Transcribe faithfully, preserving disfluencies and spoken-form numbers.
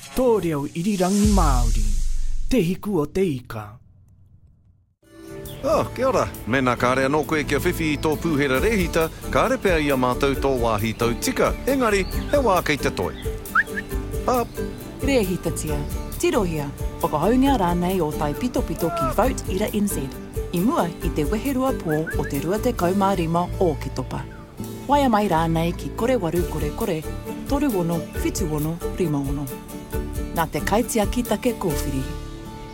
Tō reo irirangi Māori, te hiku o te ika. Oh, kia ora. Mena kāre anō koe kia whiwhi I tō pūhera rehita, kāre pēr ia mātou tō wāhi tau tika. Engari, he wā kei te toi. Up. Rehita tia, tirohia, whakahaungia rānei o tai pito pito ki Vote Ira N Z. I mua I te weherua pō o te rua te kaumārima o ki topa. Waia mai rānei ki kore waru kore kore, toru ono, whitu ono, rima ono. Nā te kaitia ki take kōwhiri.